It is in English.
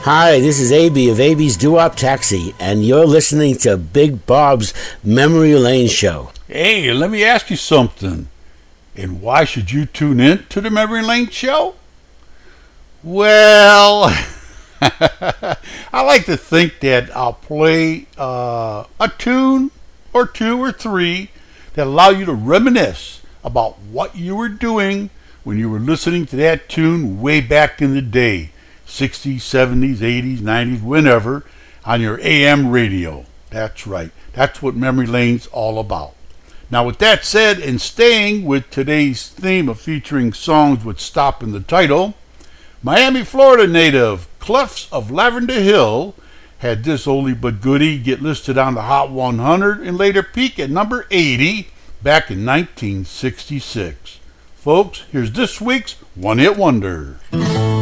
Hi, this is AB of AB's Doo-Wop Taxi, and you're listening to Big Bob's Memory Lane Show. Hey, let me ask you something. And why should you tune in to the Memory Lane Show? Well, I like to think that I'll play a tune or two or three that allow you to reminisce about what you were doing when you were listening to that tune way back in the day, 60s, 70s, 80s, 90s, whenever, on your AM radio. That's right. That's what Memory Lane's all about. Now, with that said, and staying with today's theme of featuring songs with stop in the title, Miami, Florida native Clefs of Lavender Hill had this oldie but goodie get listed on the Hot 100 and later peak at number 80 back in 1966. Folks, here's this week's One Hit Wonder.